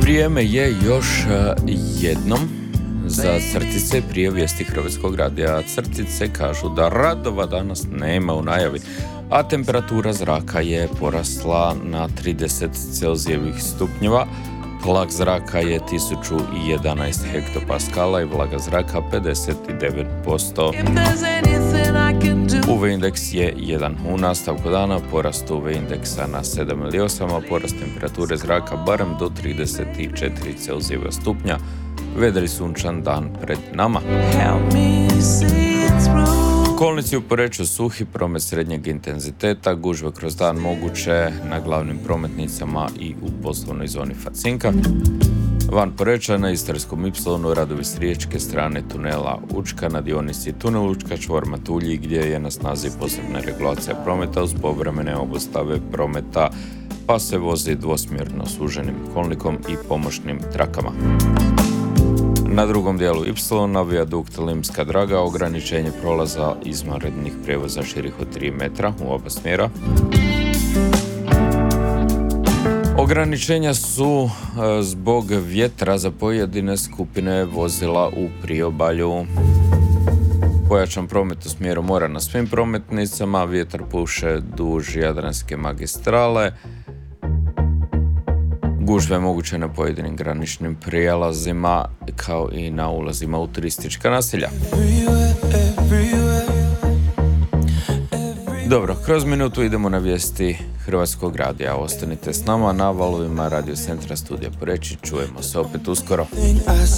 Vrijeme je još jednom za crtice prije vijesti Hrvatskog radija. Crtice kažu da radova danas nema u najavi, a temperatura zraka je porasla na 30 Celzijevih stupnjeva. Tlak zraka je 1011 hektopaskala i vlaga zraka 59%. UV indeks je 1 u nastavku dana, porast UV indeksa na 7 ili 8, a porast temperature zraka barem do 34 Celzijeva stupnja. Vedri sunčan dan pred nama. Kolnici u Poreču suhi, promet srednjeg intenziteta, gužve kroz dan moguće na glavnim prometnicama i u poslovnoj zoni Facinka. Van Poreča na Istarskom Ipsilonu radovi s riječke strane tunela Učka na dionici tunel Učka čvor Matulji, gdje je na snazi posebna regulacija prometa uz povremene obustave prometa, pa se vozi dvosmjerno suženim kolnikom i pomoćnim trakama. Na drugom dijelu Ipsilona, vijadukt Limska Draga, ograničenje prolaza izvanrednih prijevoza širih od 3 metra u oba smjera. Ograničenja su zbog vjetra za pojedine skupine vozila u priobalju. Pojačan promet u smjeru mora na svim prometnicama, vjetar puše duž Jadranske magistrale. Gužve moguće na pojedinim graničnim prijelazima kao i na ulazima u turistička naselja. Dobro, kroz minutu idemo na vijesti Hrvatskog radija. Ostanite s nama na valovima Radio Centra Studija Poreč. Čujemo se opet uskoro.